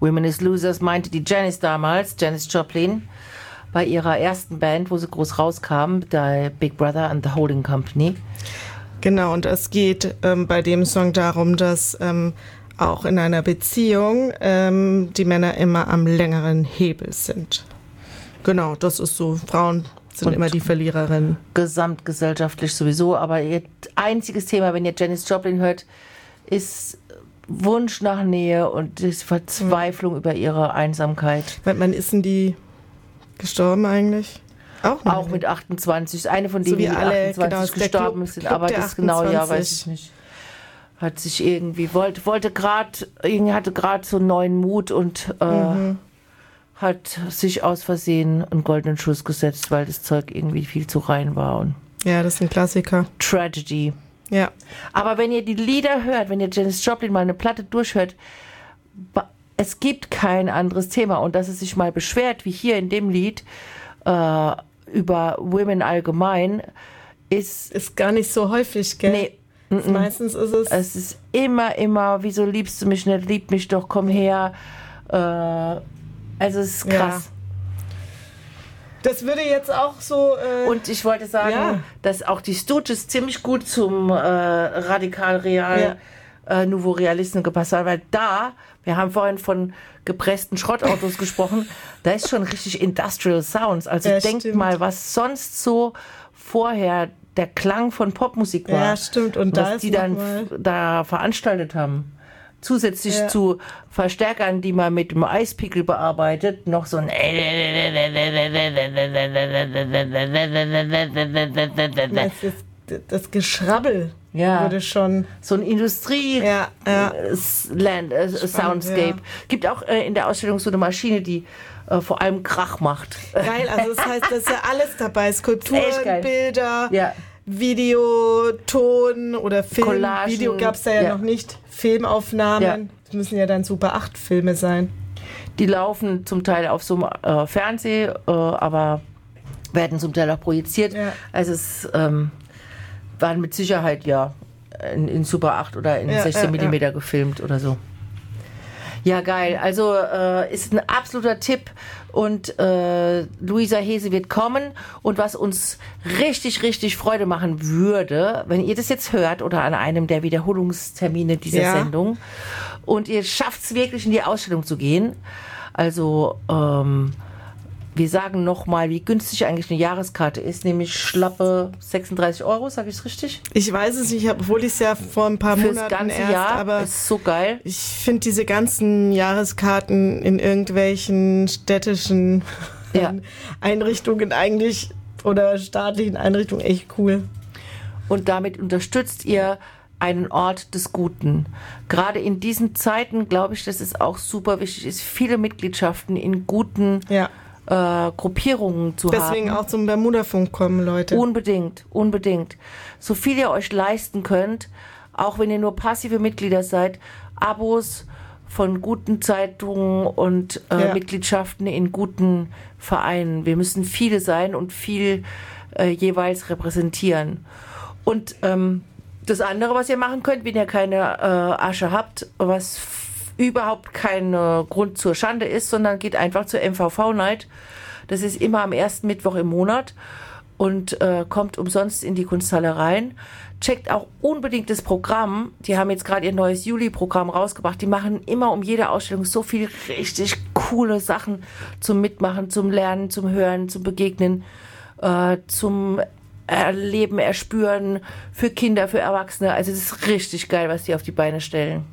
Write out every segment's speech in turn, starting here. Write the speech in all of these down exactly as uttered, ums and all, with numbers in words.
Women is Losers meinte die Janis damals, Janis Joplin, bei ihrer ersten Band, wo sie groß rauskam, der Big Brother and the Holding Company. Genau, und es geht ähm, bei dem Song darum, dass ähm, auch in einer Beziehung ähm, die Männer immer am längeren Hebel sind. Genau, das ist so, Frauen sind und immer die Verliererinnen. Gesamtgesellschaftlich sowieso, aber ihr einziges Thema, wenn ihr Janis Joplin hört, ist Wunsch nach Nähe und die Verzweiflung mhm. über ihre Einsamkeit. Wann ist denn die gestorben eigentlich? Auch, auch mit achtundzwanzig. Eine von denen, so die mit alle, achtundzwanzig genau, gestorben Club, sind. Club aber das genau, ja, weiß ich nicht. Hat sich irgendwie, wollte, wollte gerade, hatte gerade so einen neuen Mut und äh, mhm. hat sich aus Versehen einen goldenen Schuss gesetzt, weil das Zeug irgendwie viel zu rein war. Und ja, das ist ein Klassiker. Tragedy. Ja. Aber wenn ihr die Lieder hört, wenn ihr Janis Joplin mal eine Platte durchhört, es gibt kein anderes Thema. Und dass es sich mal beschwert, wie hier in dem Lied, äh, über Women allgemein, ist... Ist gar nicht so häufig, gell? Nee. Mm-mm. Meistens ist es... Es ist immer, immer, wieso liebst du mich nicht, lieb mich doch, komm her. Äh, also es ist krass. Ja. Das würde jetzt auch so... Äh, und ich wollte sagen, ja. dass auch die Stooges ziemlich gut zum äh, radikal-real ja. äh, Nouveau Realisten gepasst haben, weil da, wir haben vorhin von gepressten Schrottautos gesprochen, da ist schon richtig Industrial Sounds. Also ja, denkt stimmt. mal, was sonst so vorher der Klang von Popmusik war. Ja, stimmt. Und was da die dann mal. da veranstaltet haben. Zusätzlich ja. zu Verstärkern, die man mit dem Eispickel bearbeitet, noch so ein das, das Geschrabbel ja. würde schon so ein Industrie ja, ja. Land, äh, Soundscape. Ja. Gibt auch äh, in der Ausstellung so eine Maschine, die äh, vor allem Krach macht. Geil, also das heißt, das ist ja alles dabei, Skulpturen, Bilder. Ja. Video, Ton oder Film. Collagen, Video gab es da ja, ja noch nicht. Filmaufnahmen. Ja. Das müssen ja dann Super acht Filme sein. Die laufen zum Teil auf so einem äh, Fernseh, äh, aber werden zum Teil auch projiziert. Ja. Also es ähm, waren mit Sicherheit ja in, in Super acht oder in ja, sechzehn Millimeter ja. gefilmt oder so. Ja, geil. Also äh, ist ein absoluter Tipp. Und äh, Luisa Hese wird kommen. Und was uns richtig, richtig Freude machen würde, wenn ihr das jetzt hört oder an einem der Wiederholungstermine dieser ja. Sendung und ihr schafft es wirklich in die Ausstellung zu gehen. Also ähm, wir sagen nochmal, wie günstig eigentlich eine Jahreskarte ist, nämlich schlappe sechsunddreißig Euro, sage ich es richtig? Ich weiß es nicht, obwohl ich es ja vor ein paar Fürs Monaten ganze erst, Jahr aber ist so geil. Ich finde diese ganzen Jahreskarten in irgendwelchen städtischen ja. Einrichtungen eigentlich oder staatlichen Einrichtungen echt cool. Und damit unterstützt ihr einen Ort des Guten. Gerade in diesen Zeiten glaube ich, dass es auch super wichtig ist, viele Mitgliedschaften in guten ja. Äh, Gruppierungen zu Deswegen haben. Deswegen auch zum Bermuda-Funk kommen, Leute. Unbedingt, unbedingt. So viel ihr euch leisten könnt, auch wenn ihr nur passive Mitglieder seid, Abos von guten Zeitungen und äh, ja. Mitgliedschaften in guten Vereinen. Wir müssen viele sein und viel äh, jeweils repräsentieren. Und ähm, das andere, was ihr machen könnt, wenn ihr keine äh, Asche habt, was überhaupt kein äh, Grund zur Schande ist, sondern geht einfach zur M V V-Night. Das ist immer am ersten Mittwoch im Monat und äh, kommt umsonst in die Kunsthalle rein. Checkt auch unbedingt das Programm. Die haben jetzt gerade ihr neues Juli-Programm rausgebracht. Die machen immer um jede Ausstellung so viel richtig coole Sachen zum Mitmachen, zum Lernen, zum Hören, zum Begegnen, äh, zum Erleben, Erspüren für Kinder, für Erwachsene. Also das ist richtig geil, was die auf die Beine stellen.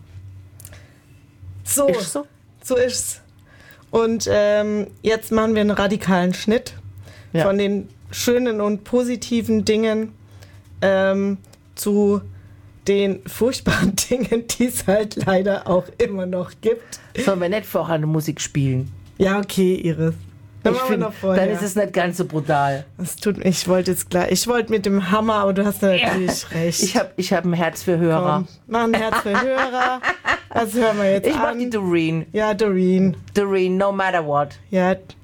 So, ist so? so ist's. Und ähm, jetzt machen wir einen radikalen Schnitt ja. von den schönen und positiven Dingen ähm, zu den furchtbaren Dingen, die es halt leider auch immer noch gibt. Sollen wir nicht vorher eine Musik spielen? Ja, okay, Iris. Dann, ich find, dann ist es nicht ganz so brutal. Das tut, ich wollte jetzt gleich, ich wollte mit dem Hammer, aber du hast natürlich ja. recht. Ich habe ich hab ein Herz für Hörer. Komm, mach ein Herz für Hörer. Das hören wir jetzt ich an. Ich mach die Doreen. Ja, Doreen. Doreen, no matter what. Ja,